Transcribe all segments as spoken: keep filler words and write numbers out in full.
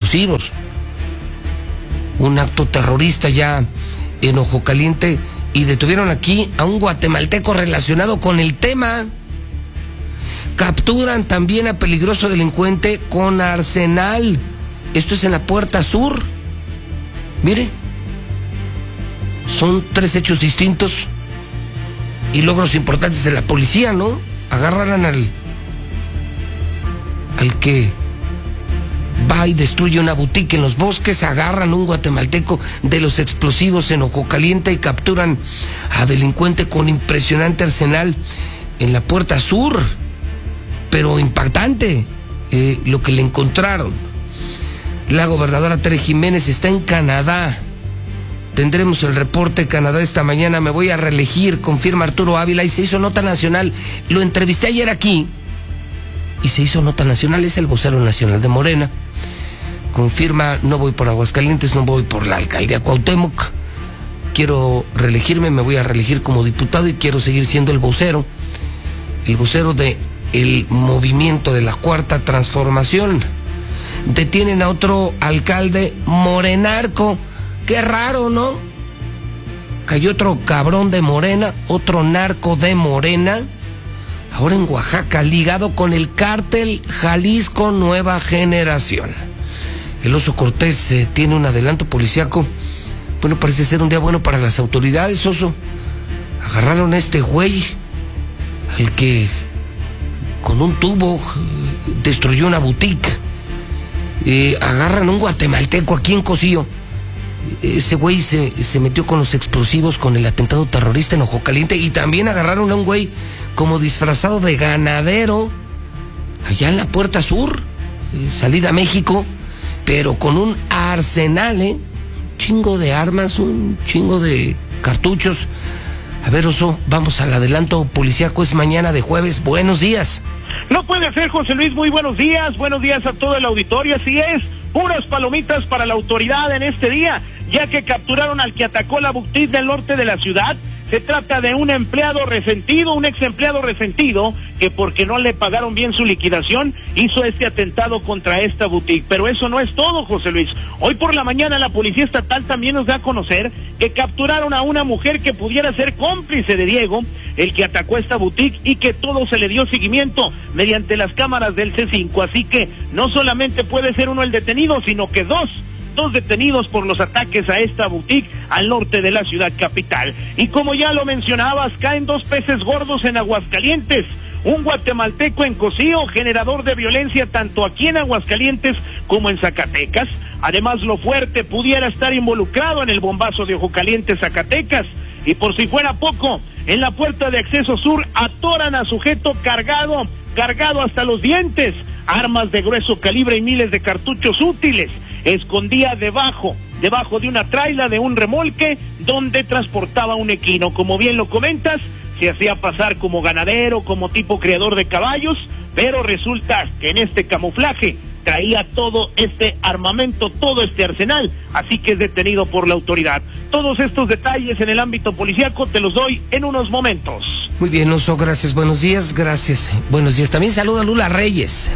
explosivos. Un acto terrorista ya en Ojo Caliente, y detuvieron aquí a un guatemalteco relacionado con el tema. Capturan también a peligroso delincuente con arsenal. Esto es en la Puerta Sur. Mire, son tres hechos distintos y logros importantes de la policía, ¿no? Agarraron al al que va y destruye una boutique en los bosques, agarran un guatemalteco de los explosivos en Ojo Caliente y capturan a delincuente con impresionante arsenal en la Puerta Sur. Pero impactante eh, lo que le encontraron. La gobernadora Tere Jiménez está en Canadá. Tendremos el reporte de Canadá esta mañana. Me voy a reelegir, confirma Arturo Ávila, y se hizo nota nacional. Lo entrevisté ayer aquí y se hizo nota nacional. Es el vocero nacional de Morena. Confirma, no voy por Aguascalientes, no voy por la alcaldía Cuauhtémoc. Quiero reelegirme, me voy a reelegir como diputado y quiero seguir siendo el vocero. El vocero de el movimiento de la Cuarta Transformación. Detienen a otro alcalde morenarco. Qué raro, ¿no? Cayó otro cabrón de Morena, otro narco de Morena, ahora en Oaxaca, ligado con el cártel Jalisco Nueva Generación. El Oso Cortés eh, tiene un adelanto policíaco. Bueno, parece ser un día bueno para las autoridades, Oso. Agarraron a este güey, al que con un tubo eh, destruyó una boutique. Eh, agarran a un guatemalteco aquí en Cocío. Ese güey se, se metió con los explosivos con el atentado terrorista en Ojo Caliente, y también agarraron a un güey como disfrazado de ganadero allá en la Puerta Sur, eh, salida a México, pero con un arsenal, ¿eh? Un chingo de armas, un chingo de cartuchos. A ver, Oso, vamos al adelanto policíaco, es mañana de jueves. Buenos días. No puede ser, José Luis, muy buenos días, buenos días a todo el auditorio, así es, puras palomitas para la autoridad en este día, ya que capturaron al que atacó la boutique del norte de la ciudad. Se trata de un empleado resentido, un ex empleado resentido, que porque no le pagaron bien su liquidación, hizo este atentado contra esta boutique. Pero eso no es todo, José Luis. Hoy por la mañana la Policía Estatal también nos da a conocer que capturaron a una mujer que pudiera ser cómplice de Diego, el que atacó esta boutique, y que todo se le dio seguimiento mediante las cámaras del C cinco. Así que no solamente puede ser uno el detenido, sino que dos. Dos detenidos por los ataques a esta boutique al norte de la ciudad capital. Y como ya lo mencionabas, caen dos peces gordos en Aguascalientes. Un guatemalteco en Cocío, generador de violencia tanto aquí en Aguascalientes como en Zacatecas. Además, lo fuerte, pudiera estar involucrado en el bombazo de Ojo Caliente, Zacatecas. Y por si fuera poco, en la puerta de acceso sur atoran a sujeto cargado, cargado hasta los dientes, armas de grueso calibre y miles de cartuchos útiles. Escondía debajo, debajo de una traila de un remolque donde transportaba un equino. Como bien lo comentas, se hacía pasar como ganadero, como tipo criador de caballos, pero resulta que en este camuflaje traía todo este armamento, todo este arsenal, así que es detenido por la autoridad. Todos estos detalles en el ámbito policíaco te los doy en unos momentos. Muy bien, Oso, gracias, buenos días, gracias. Buenos días, también saluda a Lula Reyes.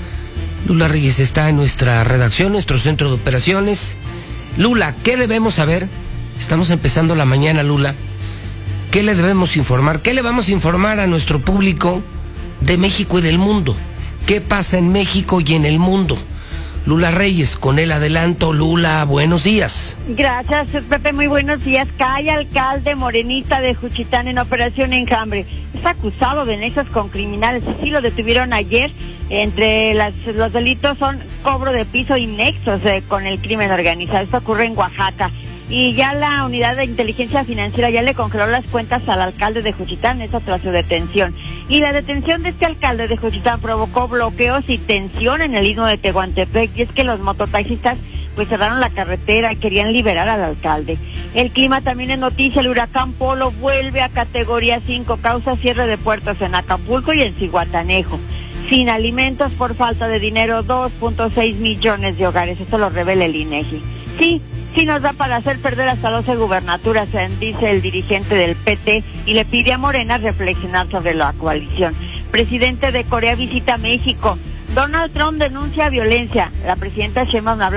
Lula Reyes está en nuestra redacción, nuestro centro de operaciones. Lula, ¿qué debemos saber? Estamos empezando la mañana, Lula. ¿Qué le debemos informar? ¿Qué le vamos a informar a nuestro público de México y del mundo? ¿Qué pasa en México y en el mundo? Lula Reyes, con el adelanto. Lula, buenos días. Gracias, Pepe, muy buenos días. Cae alcalde morenista de Juchitán en Operación Enjambre. Es acusado de nexos con criminales. Sí, lo detuvieron ayer. Entre las, los delitos son cobro de piso y nexos eh, con el crimen organizado. Esto ocurre en Oaxaca. Y ya la unidad de inteligencia financiera ya le congeló las cuentas al alcalde de Juchitán, eso tras su detención. Y la detención de este alcalde de Juchitán provocó bloqueos y tensión en el istmo de Tehuantepec, y es que los mototaxistas pues cerraron la carretera y querían liberar al alcalde. El clima también es noticia, el huracán Polo vuelve a categoría cinco, causa cierre de puertos en Acapulco y en Zihuatanejo. Sin alimentos por falta de dinero, dos punto seis millones de hogares, esto lo revela el INEGI. Sí, sí nos da para hacer perder hasta doce gubernaturas, dice el dirigente del P T, y le pide a Morena reflexionar sobre la coalición. Presidente de Corea visita México. Donald Trump denuncia violencia. La presidenta Sheinbaum habló